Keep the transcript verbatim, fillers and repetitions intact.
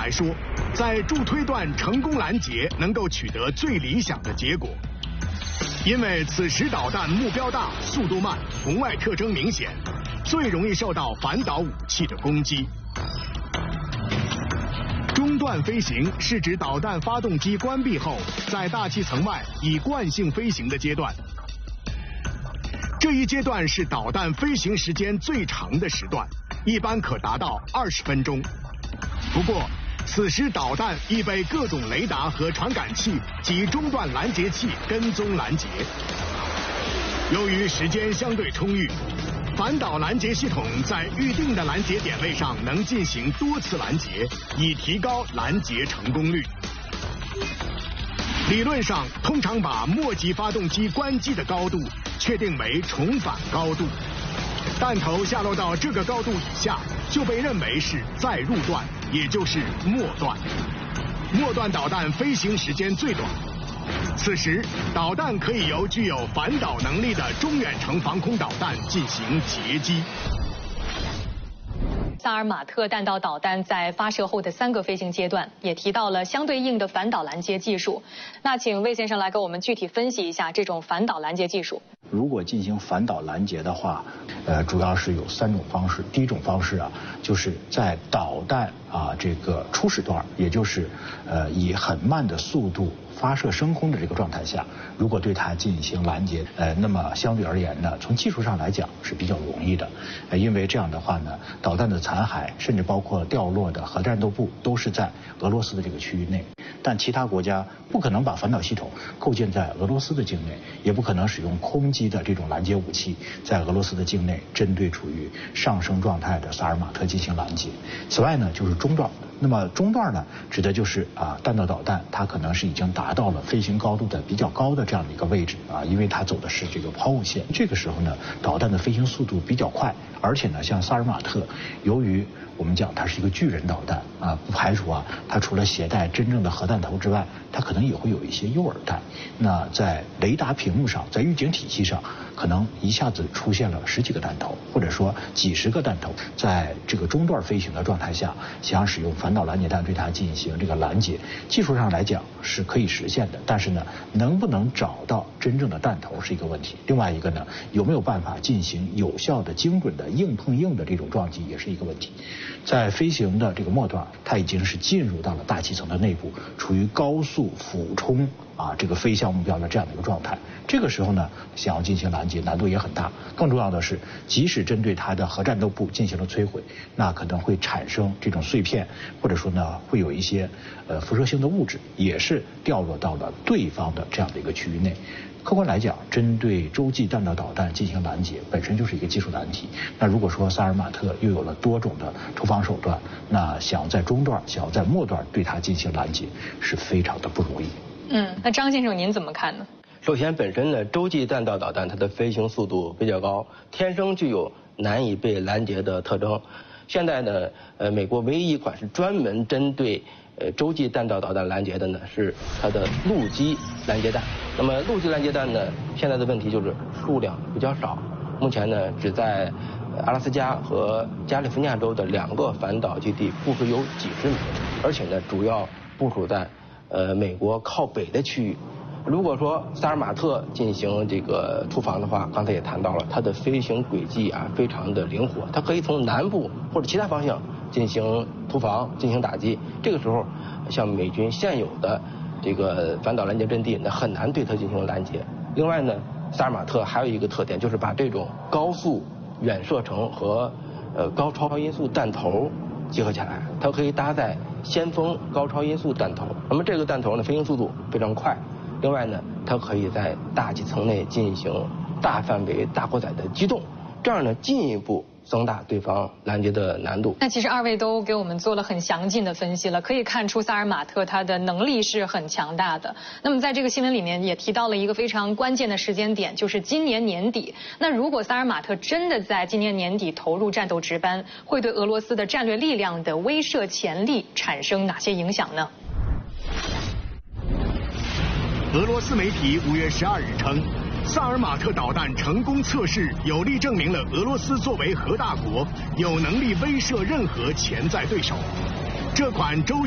来说，在助推段成功拦截能够取得最理想的结果，因为此时导弹目标大、速度慢、红外特征明显，最容易受到反导武器的攻击。中段飞行是指导弹发动机关闭后，在大气层外以惯性飞行的阶段。这一阶段是导弹飞行时间最长的时段，一般可达到二十分钟。不过，此时导弹已被各种雷达和传感器及中段拦截器跟踪拦截。由于时间相对充裕，反导拦截系统在预定的拦截点位上能进行多次拦截，以提高拦截成功率。理论上，通常把末级发动机关机的高度确定为重返高度，弹头下落到这个高度以下，就被认为是再入段，也就是末段。末段导弹飞行时间最短，此时导弹可以由具有反导能力的中远程防空导弹进行截击。 萨尔马特弹道导弹在发射后的三个飞行阶段，也提到了相对应的反导拦截技术。那请魏先生来给我们具体分析一下这种反导拦截技术。 如果进行反导拦截的话，呃，主要是有三种方式。第一种方式啊，就是在导弹啊这个初始段，也就是呃以很慢的速度发射升空的这个状态下，如果对它进行拦截，呃，那么相对而言呢，从技术上来讲是比较容易的，呃，因为这样的话呢，导弹的残骸甚至包括掉落的核战斗部都是在俄罗斯的这个区域内。但其他国家不可能把反导系统构建在俄罗斯的境内，也不可能使用空基的这种拦截武器在俄罗斯的境内针对处于上升状态的萨尔马特进行拦截。此外呢，就是中段。那么中段呢，指的就是啊弹道导弹它可能是已经达到了飞行高度的比较高的这样的一个位置啊，因为它走的是这个抛物线。这个时候呢，导弹的飞行速度比较快，而且呢，像萨尔马特，由于我们讲它是一个巨人导弹啊，不排除啊它除了携带真正的核弹头之外，它可能也会有一些诱饵弹。那在雷达屏幕上，在预警体系上，可能一下子出现了十几个弹头，或者说几十个弹头，在这个中段飞行的状态下，想使用反导拦截弹对它进行这个拦截，技术上来讲是可以实现的，但是呢，能不能找到真正的弹头是一个问题。另外一个呢，有没有办法进行有效的、精准的硬碰硬的这种撞击也是一个问题。在飞行的这个末段，它已经是进入到了大气层的内部，处于高速俯冲啊这个飞向目标的这样的一个状态。这个时候呢，想要进行拦截难度也很大。更重要的是，即使针对它的核战斗部进行了摧毁，那可能会产生这种碎片，或者说呢，会有一些呃辐射性的物质，也是掉落到了对方的这样的一个区域内。客观来讲，针对洲际弹道导弹进行拦截本身就是一个技术难题。那如果说萨尔马特又有了多种的突防手段，那想要在中段、想要在末段对它进行拦截是非常的不容易。 嗯，那张先生您怎么看呢？ 首先，本身呢，洲际弹道导弹它的飞行速度比较高，天生具有难以被拦截的特征。现在呢，呃，美国唯一一款是专门针对呃洲际弹道导弹拦截的呢，是它的陆基拦截弹。那么陆基拦截弹呢，现在的问题就是数量比较少，目前呢，只在阿拉斯加和加利福尼亚州的两个反导基地部署有几十枚，而且呢，主要部署在呃美国靠北的区域。如果说萨尔马特进行这个突防的话，刚才也谈到了，它的飞行轨迹啊非常的灵活，它可以从南部或者其他方向进行突防、进行打击。这个时候，像美军现有的这个反导拦截阵地，那很难对它进行拦截。另外呢，萨尔马特还有一个特点，就是把这种高速远射程和呃高超音速弹头结合起来，它可以搭载先锋高超音速弹头。那么这个弹头呢，飞行速度非常快。另外呢，它可以在大气层内进行大范围、大扩载的机动，这样呢进一步增大对方拦截的难度。 那其实二位都给我们做了很详尽的分析了，可以看出萨尔马特它的能力是很强大的。那么在这个新闻里面也提到了一个非常关键的时间点，就是今年年底。那如果萨尔马特真的在今年年底投入战斗值班，会对俄罗斯的战略力量的威慑潜力产生哪些影响呢？ 俄罗斯媒体五月十二日称，萨尔马特导弹成功测试，有力证明了俄罗斯作为核大国，有能力威慑任何潜在对手。这款洲